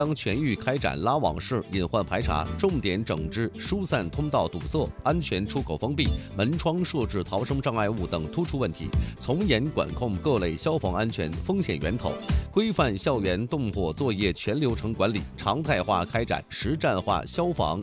将全域开展拉网式隐患排查，重点整治疏散通道堵塞、安全出口封闭、门窗设置逃生障碍物等突出问题，从严管控各类消防安全风险源头，规范校园动火作业全流程管理，常态化开展实战化消防